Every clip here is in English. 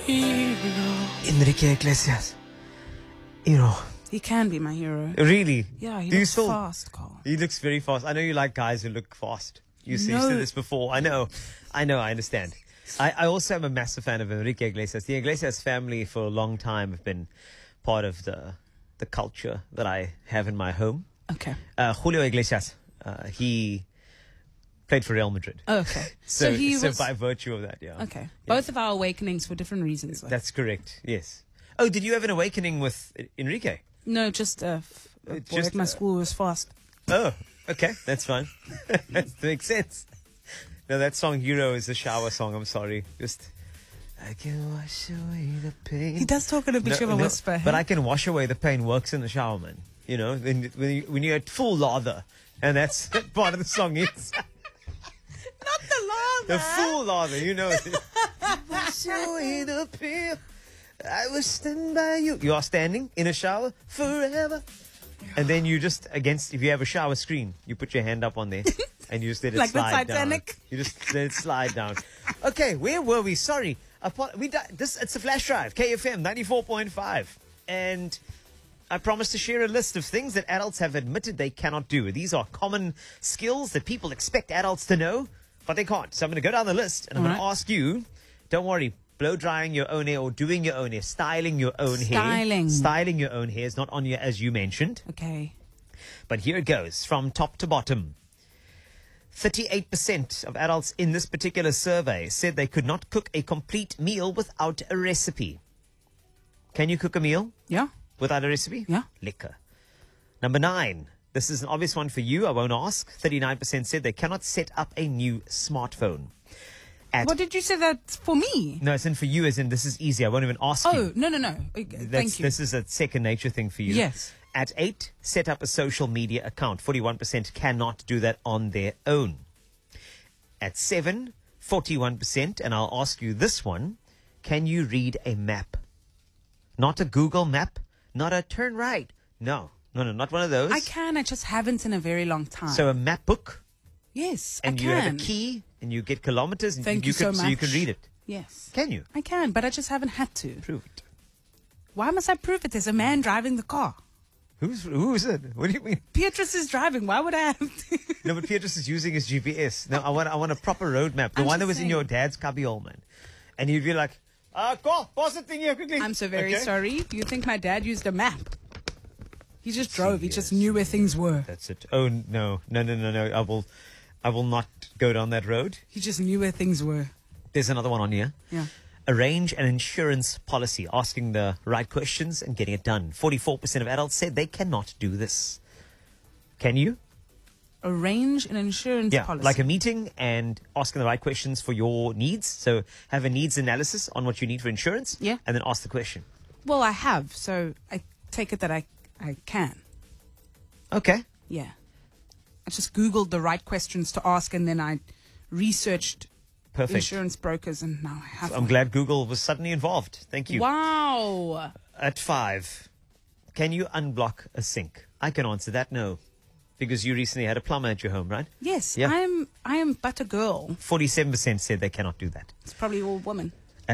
Enrique Iglesias. You know. He can be my hero. Really? Yeah, he Do you looks still- fast, Carl. He looks very fast. I know you like guys who look fast. You said No. this before. I know, I understand. I also am a massive fan of Enrique Iglesias. The Iglesias family for a long time have been part of the culture that I have in my home. Okay. Julio Iglesias, he played for Real Madrid. Okay. So he was... by virtue of that, yeah. Okay. Both of our awakenings for different reasons. Though. That's correct, yes. Oh, did you have an awakening with Enrique? No, just a boy Just, at my school was fast. Oh, okay, that's fine. That makes sense. No, that song Hero is a shower song, I'm sorry. Just, I can wash away the pain. He does talk in a bit of a whisper. But I can wash away the pain works in the shower, man. You know, when you're at full lather, and that's that part of the song is. Not the lather. The full lather, you know. Wash away the pain. I will stand by you. You are standing in a shower forever. And then you just, if you have a shower screen, you put your hand up on there and you just let it Like the slide down. Titanic? You just let it slide down. Okay, where were we? Sorry. It's a flash drive, KFM 94.5. And I promised to share a list of things that adults have admitted they cannot do. These are common skills that people expect adults to know, but they can't. So I'm going to go down the list and I'm going to ask you, don't worry, blow drying your own hair or doing your own hair, styling your own hair. Styling your own hair is not on you, as you mentioned. Okay. But here it goes, from top to bottom. 38% of adults in this particular survey said they could not cook a complete meal without a recipe. Can you cook a meal Yeah. without a recipe? Yeah. Lekker. Number 9. This is an obvious one for you. I won't ask. 39% said they cannot set up a new smartphone. What did you say that's for me? No, it's in for you, as in this is easy. I won't even ask Oh, you. no. Thank you. This is a second nature thing for you. Yes. At 8, set up a social media account. 41% cannot do that on their own. At 7, 41%, and I'll ask you this one, can you read a map? Not a Google map, not a turn right. No, not one of those. I can, I just haven't in a very long time. So a map book, yes, and I you can. have a key, and you get kilometers, and Thank you so so you much. can read it. Yes. Can you? I can, but I just haven't had to. Prove it. Why must I prove it? There's a man driving the car. Who's it? What do you mean? Beatrice is driving. Why would I have to? No, but Beatrice is using his GPS. No, I want a proper road map. The I'm one that just was in saying. your dad's cubbyhole, man. And you'd be like, go, pause the thing here quickly. I'm so very Okay. sorry. You think my dad used a map? He just drove. He just knew where things were. That's it. Oh, no. I will not go down that road. He just knew where things were. There's another one on here. Yeah. Arrange an insurance policy, asking the right questions and getting it done. 44% of adults said they cannot do this. Can you? Arrange an insurance policy. like a meeting and asking the right questions for your needs. So have a needs analysis on what you need for insurance. Yeah. And then ask the question. Well, I have, so I take it that I can. Okay. Yeah. I just Googled the right questions to ask, and then I researched Perfect. insurance brokers, and now I have I'm one. glad Google was suddenly involved. Thank you. Wow. At 5, can you unblock a sink? I can answer that no. Because you recently had a plumber at your home, right? Yes, Yeah. I am but a girl. 47% said they cannot do that. It's probably all women.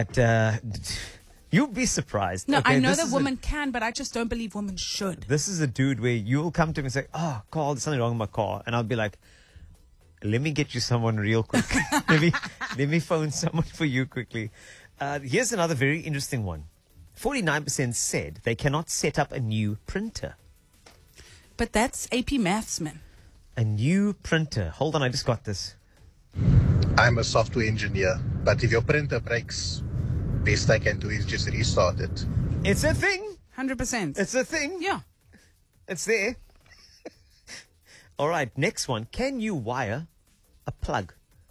You'll be surprised. No, Okay, I know this that is women can, but I just don't believe women should. This is a dude where you'll come to him and say, "Oh, Carl, there's something wrong with my car," and I'll be like, "Let me get you someone real quick. let me phone someone for you quickly." Here's another very interesting one. 49% said they cannot set up a new printer. But that's AP Maths, man. A new printer. Hold on, I just got this. I'm a software engineer, but if your printer breaks, best I can do is just restart it. It's a thing. 100%. It's a thing. Yeah. It's there. All right, next one. Can you wire a plug?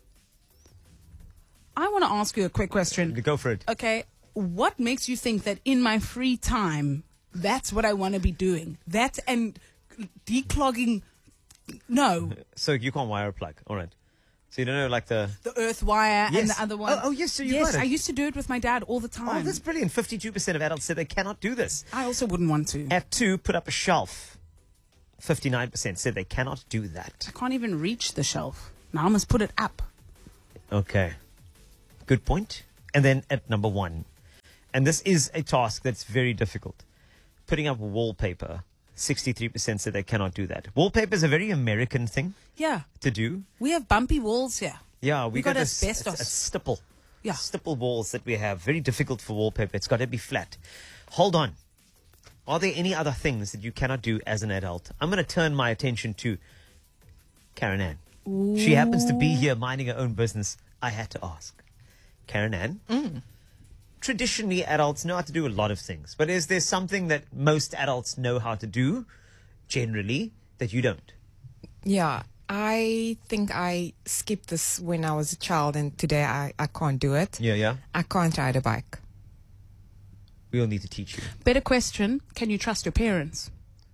I want to ask you a quick question. Go for it. Okay, what makes you think that in my free time, that's what I want to be doing? That and declogging, no, So you can't wire a plug. All right. So you don't know like the... the earth wire and Yes. the other one. Oh, yes, so you yes, got it. I used to do it with my dad all the time. Oh, that's brilliant. 52% of adults said they cannot do this. I also wouldn't want to. At 2, put up a shelf. 59% said they cannot do that. I can't even reach the shelf. Now I must put it up. Okay. Good point. And then at number 1, and this is a task that's very difficult. Putting up wallpaper, 63% say they cannot do that. Wallpaper is a very American thing Yeah. to do. We have bumpy walls here. Yeah, We we got this asbestos. a stipple. Yeah. Stipple walls that we have. Very difficult for wallpaper. It's got to be flat. Hold on. Are there any other things that you cannot do as an adult? I'm going to turn my attention to Karen Ann. She happens to be here minding her own business. I had to ask. Karen Ann, traditionally adults know how to do a lot of things, but is there something that most adults know how to do, generally, that you don't? Yeah, I think I skipped this when I was a child, and today I can't do it. Yeah. I can't ride a bike. We'll need to teach you. Better question, can you trust your parents?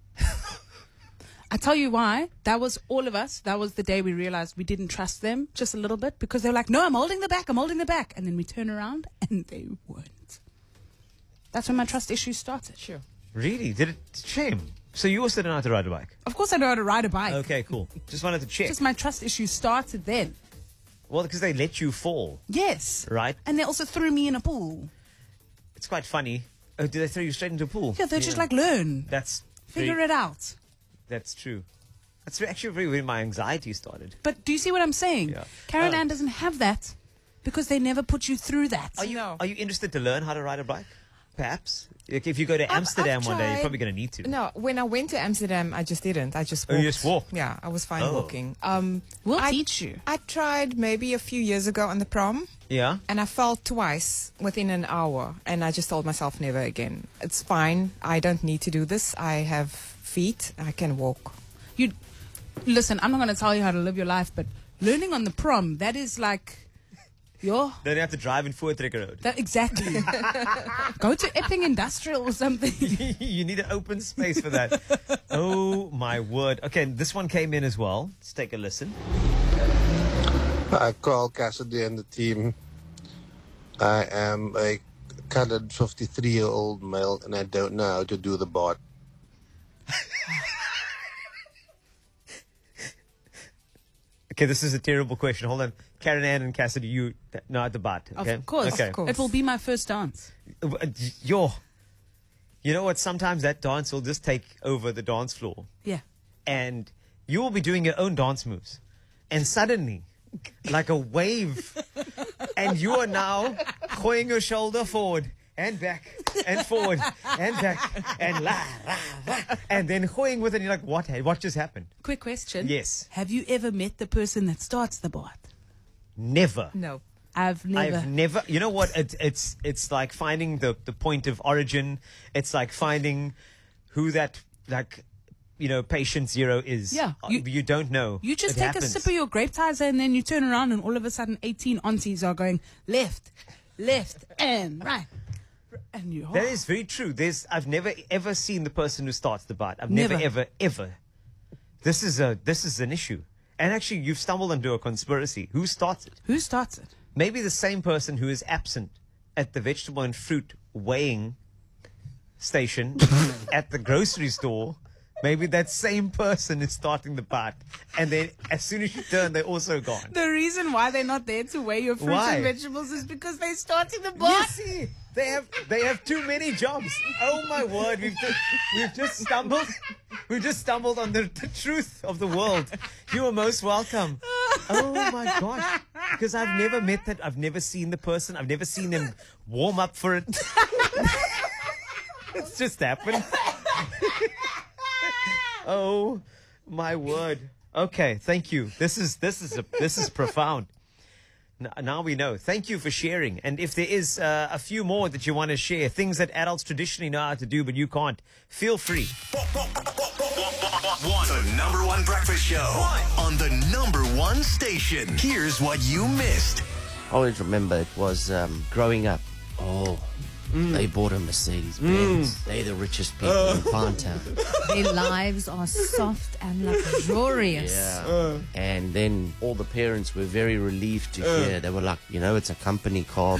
I tell you why. That was all of us. That was the day we realized we didn't trust them just a little bit, because they were like, no, I'm holding the back. And then we turn around and they weren't. That's when my trust issues started. Sure. Really? Did it? Shame. So you also don't know how to ride a bike? Of course I know how to ride a bike. Okay, cool. Just wanted to check. Just my trust issues started then. Well, because they let you fall, Yes. right? And they also threw me in a pool. It's quite funny. Oh, did they throw you straight into a pool? Yeah, they're just like, learn. That's Figure very- it out. That's true. That's actually where my anxiety started. But do you see what I'm saying? Yeah. Karen Ann doesn't have that because they never put you through that. No. Are you interested to learn how to ride a bike? Perhaps. Like if you go to Amsterdam one day, you're tried. probably going to need to. No, when I went to Amsterdam, I just didn't. I just Oh, walked. you just walked? Yeah, I was fine Oh. walking. We'll I- teach you. I tried maybe a few years ago on the prom, Yeah? and I fell twice within an hour, and I just told myself never again. It's fine. I don't need to do this. I have feet. I can walk. You listen, I'm not going to tell you how to live your life, but learning on the prom, that is like your Then you have to drive in Voortrekker Road. that exactly. Go to Epping Industrial or something. You need an open space for that. Oh, my word. Okay, this one came in as well. Let's take a listen. I call Cassidy and the team. I am a colored 53-year-old male and I don't know how to do the bot. Okay, this is a terrible question. Hold on. Karen Ann and Cassidy, you know at the bat. Okay? Of course. Okay. Of course. It will be my first dance. You know what? Sometimes that dance will just take over the dance floor. Yeah. And you will be doing your own dance moves. And suddenly, like a wave, and you are now going your shoulder forward and back and forward and back and la, la, la, and then going with it. And you're like, what just happened? Quick question. Yes. Have you ever met the person that starts the bot? Never. No. I've never. I've never. You know what? It's like finding the point of origin. It's like finding who that patient zero is. Yeah, You don't know. You just It take happens. a sip of your grape tizer and then you turn around and all of a sudden 18 aunties are going left, and right. And you. That is very true. I've never ever seen the person who starts the bot. I've never Never. ever. This is an issue. And actually, you've stumbled into a conspiracy. Who starts it? Who starts it? Maybe the same person who is absent at the vegetable and fruit weighing station at the grocery store. Maybe that same person is starting the bot. And then as soon as you turn, they're also gone. The reason why they're not there to weigh your fruits Why? and vegetables is because they're starting the You bot. see, they have too many jobs. Oh my word, we've just stumbled on the truth of the world. You are most welcome. Oh my gosh. Because I've never met that. I've never seen the person. I've never seen them warm up for it. It's just happened. Oh my word. Okay, thank you. This is profound. Now we know. Thank you for sharing. And if there is a few more that you want to share, things that adults traditionally know how to do but you can't, feel free. The number one breakfast show on the number one station. Here's what you missed. I always remember it was growing up. Oh, they bought a Mercedes Benz. They're the richest people in Farntown. Their lives are soft and luxurious. Yeah. And then all the parents were very relieved to hear. They were like, it's a company car.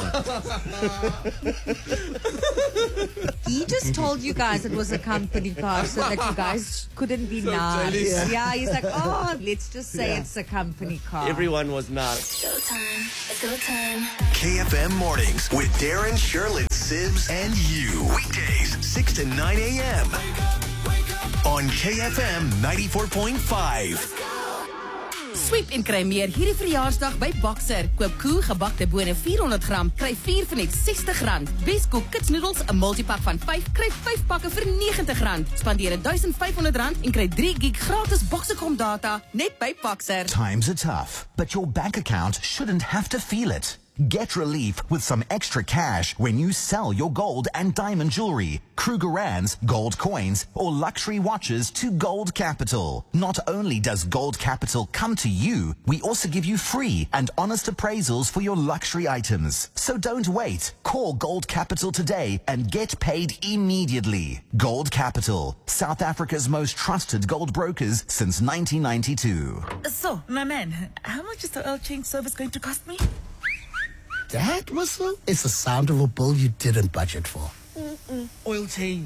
He just told you guys it was a company car so that you guys couldn't be nice. Yeah, he's like, let's just say it's a company car. Everyone was nice. time. It's go time. KFM Mornings with Darren, Sherlyn, Sibs, and you. Weekdays, 6 to 9 a.m. on KFM 94.5. Sweep en kry meer hierdie verjaarsdag by Boxer. Koop koe gebakte bone 400 gram, kry 4 vir net R60. Beskoek kitsnoedels, 'n multipak van 5, kry 5 pakke vir R90. Spandeer R1,500 en kry 3 gig gratis Boxercom data net by Boxer. Times are tough, but your bank account shouldn't have to feel it. Get relief with some extra cash when you sell your gold and diamond jewelry, Krugerrands, gold coins, or luxury watches to Gold Capital. Not only does Gold Capital come to you, we also give you free and honest appraisals for your luxury items. So don't wait. Call Gold Capital today and get paid immediately. Gold Capital, South Africa's most trusted gold brokers since 1992. So, my man, how much is the oil change service going to cost me? That whistle is the sound of a bill you didn't budget for. Oil change.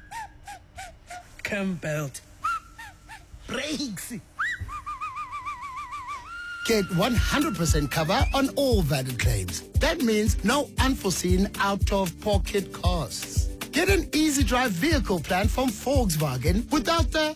Cam belt. Brakes. Get 100% cover on all valid claims. That means no unforeseen out-of-pocket costs. Get an easy drive vehicle plan from Volkswagen without the...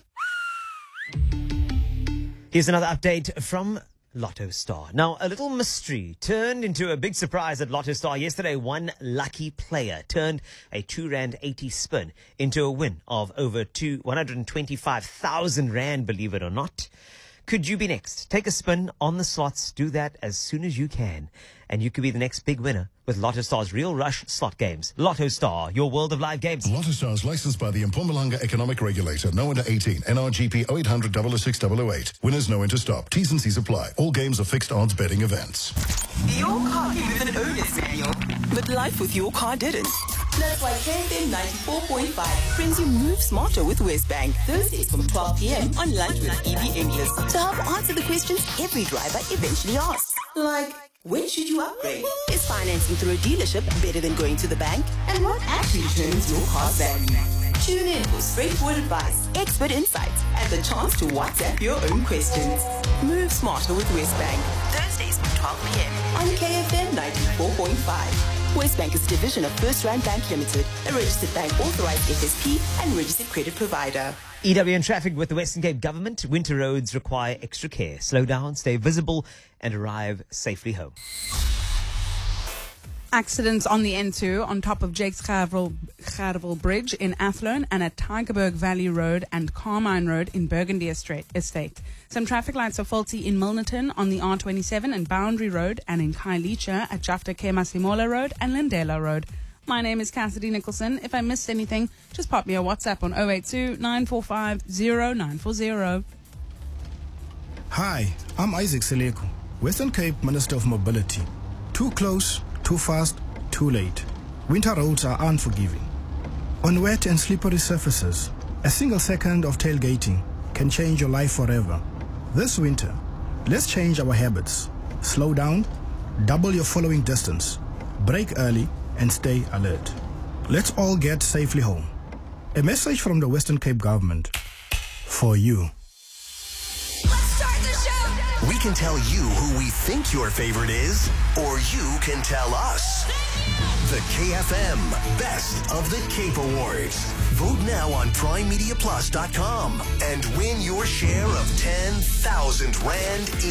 Here's another update from Lotto Star. Now, a little mystery turned into a big surprise at Lotto Star yesterday. One lucky player turned a R2.80 spin into a win of over 125,000 Rand, believe it or not. Could you be next? Take a spin on the slots. Do that as soon as you can. And you could be the next big winner with Lotto Star's Real Rush slot games. Lotto Star, your world of live games. Lotto Star is licensed by the Mpumalanga Economic Regulator. No under 18. NRGP 0800 006 008. Winners know when to stop. T's and C's apply. All games are fixed odds betting events. Your car came with an owner's manual, but life with your car didn't. That's why KFM 94.5 brings you Move Smarter with Westbank. Thursdays from 12 p.m. on Lunch with EB English to help answer the questions every driver eventually asks. Like, when should you upgrade? Is financing through a dealership better than going to the bank? And what actually determines your car's value? Tune in for straightforward advice, expert insights, and the chance to WhatsApp your own questions. Move Smarter with Westbank. Thursdays from 12 p.m. on KFM 94.5. Westbank is a division of First Rand Bank Limited, a registered bank authorized FSP and registered credit provider. EWN traffic with the Western Cape government. Winter roads require extra care. Slow down, stay visible, and arrive safely home. Accidents on the N2 on top of Jakes Gerwel Bridge in Athlone and at Tygerberg Valley Road and Carmine Road in Burgundy Estate. Some traffic lights are faulty in Milnerton on the R27 and Boundary Road and in Khayelitsha at Jafta Kemasimola Road and Lindela Road. My name is Cassidy Nicholson. If I missed anything, just pop me a WhatsApp on 082-945-0940. Hi, I'm Isaac Seleko, Western Cape Minister of Mobility. Too close, too fast, too late. Winter roads are unforgiving. On wet and slippery surfaces, a single second of tailgating can change your life forever. This winter, let's change our habits. Slow down, double your following distance, brake early, and stay alert. Let's all get safely home. A message from the Western Cape government for you. We can tell you who we think your favorite is, or you can tell us. The KFM Best of the Cape Awards. Vote now on PrimeMediaPlus.com and win your share of 10,000 Rand